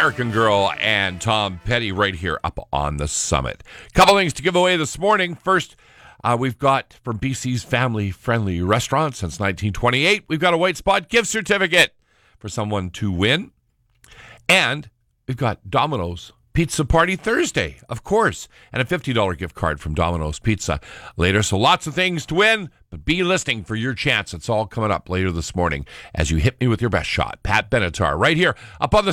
American Girl and Tom Petty right here up on the summit. Couple things to give away this morning. First, we've got from BC's family-friendly restaurant since 1928, we've got a White Spot gift certificate for someone to win. And we've got Domino's Pizza Party Thursday, of course, and a $50 gift card from Domino's Pizza later. So lots of things to win, but be listening for your chance. It's all coming up later this morning as you hit me with your best shot. Pat Benatar right here up on the